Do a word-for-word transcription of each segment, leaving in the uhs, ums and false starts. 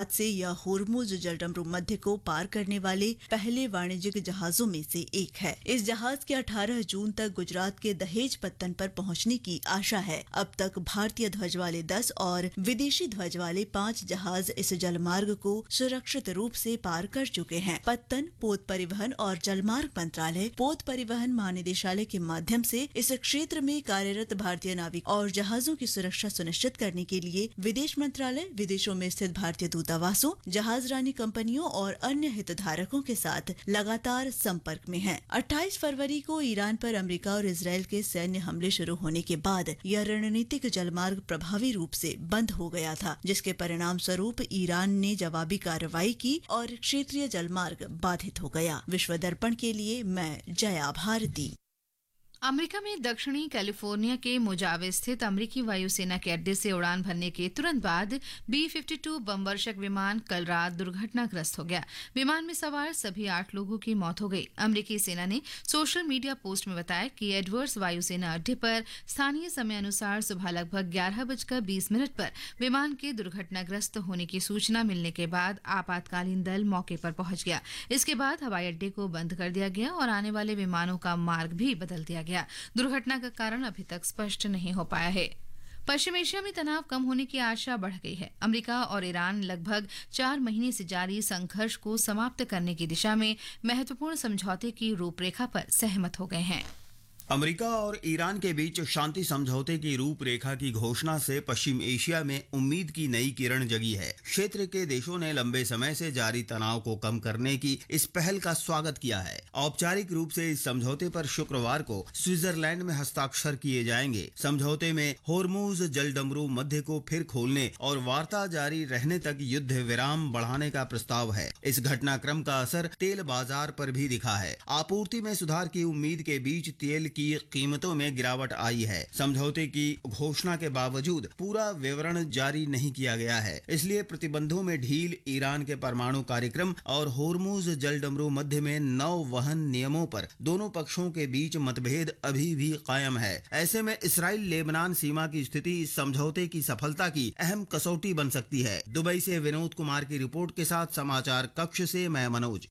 बाद से यह होर्मुज जलडमरू मध्य को पार करने वाले पहले वाणिज्यिक जहाजों में से एक है। इस जहाज के अठारह जून तक गुजरात के दहेज पत्तन पर पहुंचने की आशा है। अब तक भारतीय ध्वज वाले दस और विदेशी ध्वज वाले पाँच जहाज इस जलमार्ग को सुरक्षित रूप से पार कर चुके हैं। पत्तन, पोत परिवहन और जलमार्ग मंत्रालय, पोत परिवहन महानिदेशालय के माध्यम से इस क्षेत्र में कार्यरत भारतीय नाविक और जहाजों की सुरक्षा सुनिश्चित करने के लिए विदेश मंत्रालय, विदेशों में स्थित भारतीय दूतावासों, जहाजरानी कंपनियों और अन्य हितधारकों के साथ लगातार संपर्क में है। अट्ठाईस फरवरी को ईरान पर अमेरिका और इजरायल के सैन्य हमले शुरू होने के बाद यह रणनीतिक जलमार्ग प्रभावी रूप से बंद हो गया था, जिसके परिणाम स्वरूप ईरान ने जवाबी कार्रवाई की और क्षेत्रीय जलमार्ग बाधित हो गया। विश्व दर्पण के लिए मैं जया भारती। अमेरिका में दक्षिणी कैलिफोर्निया के मोजावे स्थित अमेरिकी वायुसेना के अड्डे से उड़ान भरने के तुरंत बाद बी फिफ्टी टू बमवर्षक विमान कल रात दुर्घटनाग्रस्त हो गया। विमान में सवार सभी आठ लोगों की मौत हो गई। अमेरिकी सेना ने सोशल मीडिया पोस्ट में बताया कि एडवर्ड्स वायुसेना अड्डे पर स्थानीय समय अनुसार सुबह लगभग ग्यारह बजकर बीस मिनट पर विमान के दुर्घटनाग्रस्त होने की सूचना मिलने के बाद आपातकालीन दल मौके पर पहुंच गया। इसके बाद हवाई अड्डे को बंद कर दिया गया और आने वाले विमानों का मार्ग भी बदल दिया गया। दुर्घटना का कारण अभी तक स्पष्ट नहीं हो पाया है। पश्चिम एशिया में तनाव कम होने की आशा बढ़ गई है। अमेरिका और ईरान लगभग चार महीने से जारी संघर्ष को समाप्त करने की दिशा में महत्वपूर्ण समझौते की रूपरेखा पर सहमत हो गए हैं। अमेरिका और ईरान के बीच शांति समझौते की रूपरेखा की घोषणा से पश्चिम एशिया में उम्मीद की नई किरण जगी है। क्षेत्र के देशों ने लंबे समय से जारी तनाव को कम करने की इस पहल का स्वागत किया है। औपचारिक रूप से इस समझौते पर शुक्रवार को स्विट्जरलैंड में हस्ताक्षर किए जाएंगे। समझौते में होर्मुज जलडमरू मध्य को फिर खोलने और वार्ता जारी रहने तक युद्ध विराम बढ़ाने का प्रस्ताव है। इस घटनाक्रम का असर तेल बाजार पर भी दिखा है। आपूर्ति में सुधार की उम्मीद के बीच तेल की कीमतों में गिरावट आई है। समझौते की घोषणा के बावजूद पूरा विवरण जारी नहीं किया गया है, इसलिए प्रतिबंधों में ढील, ईरान के परमाणु कार्यक्रम और होर्मुज जलडमरू मध्य में नौ वहन नियमों पर दोनों पक्षों के बीच मतभेद अभी भी कायम है। ऐसे में इसराइल लेबनान सीमा की स्थिति इस समझौते की सफलता की अहम कसौटी बन सकती है। दुबई से विनोद कुमार की रिपोर्ट के साथ समाचार कक्ष से मैं मनोज।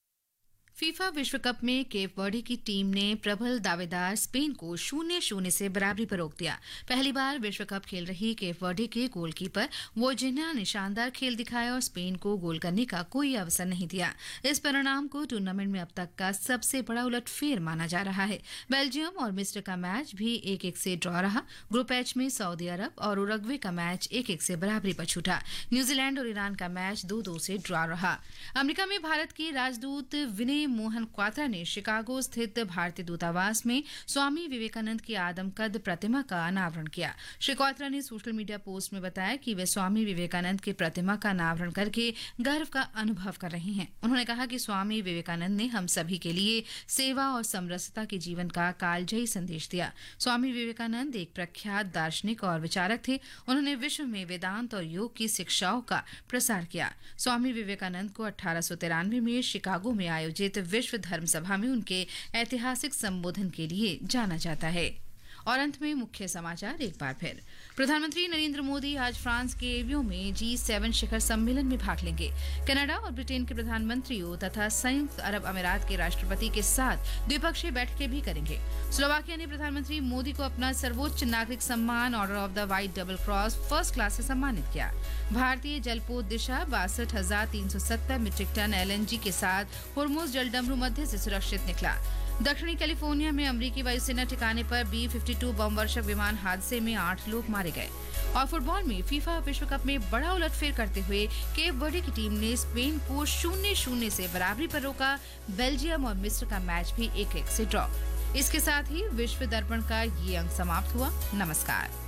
फीफा विश्व कप में केप वर्डे की टीम ने प्रबल दावेदार स्पेन को शून्य शून्य से बराबरी पर रोक दिया। पहली बार विश्व कप खेल रही केप वर्डे के गोलकीपर वोजिना ने शानदार खेल दिखाया और स्पेन को गोल करने का कोई अवसर नहीं दिया। इस परिणाम को टूर्नामेंट में अब तक का सबसे बड़ा उलटफेर माना जा रहा है। बेल्जियम और मिस्र का मैच भी एक एक से ड्रॉ रहा। ग्रुप एच में सऊदी अरब और उरुग्वे का मैच एक एक से बराबरी पर छूटा। न्यूजीलैंड और ईरान का मैच दो दो से ड्रॉ रहा। अमेरिका में भारत की राजदूत विनय मोहन क्वात्रा ने शिकागो स्थित भारतीय दूतावास में स्वामी विवेकानंद की आदमकद प्रतिमा का अनावरण किया। श्री क्वात्रा ने सोशल मीडिया पोस्ट में बताया कि वे स्वामी विवेकानंद की प्रतिमा का अनावरण करके गर्व का अनुभव कर रहे हैं। उन्होंने कहा कि स्वामी विवेकानंद ने हम सभी के लिए सेवा और समरसता के जीवन का कालजयी संदेश दिया। स्वामी विवेकानंद एक प्रख्यात दार्शनिक और विचारक थे। उन्होंने विश्व में वेदांत और योग की शिक्षाओं का प्रसार किया। स्वामी विवेकानंद को अठारह सौ तिरानवे में शिकागो में आयोजित विश्व धर्म सभा में उनके ऐतिहासिक संबोधन के लिए जाना जाता है। और अंत में मुख्य समाचार एक बार फिर। प्रधानमंत्री नरेंद्र मोदी आज फ्रांस के एवियो में जी सेवन शिखर सम्मेलन में भाग लेंगे। कनाडा और ब्रिटेन के प्रधानमंत्रियों तथा संयुक्त अरब अमीरात के राष्ट्रपति के साथ द्विपक्षीय बैठकें भी करेंगे। स्लोवाकिया ने प्रधानमंत्री मोदी को अपना सर्वोच्च नागरिक सम्मान order of the white double cross first class से सम्मानित किया। भारतीय जलपोत दिशा बासठ हजार तीन सौ सत्तर metric ton L N G के साथ होर्मुज जलडमरू मध्य से सुरक्षित निकला। दक्षिणी कैलिफोर्निया में अमेरिकी वायुसेना ठिकाने पर बी फिफ्टी टू बमवर्षक विमान हादसे में आठ लोग मारे गए। और फुटबॉल में फीफा विश्व कप में बड़ा उलटफेर करते हुए केप वर्डे की टीम ने स्पेन को शून्य शून्य से बराबरी पर रोका। बेल्जियम और मिस्र का मैच भी एक एक से ड्रॉ। इसके साथ ही विश्व दर्पण का ये अंक समाप्त हुआ। नमस्कार।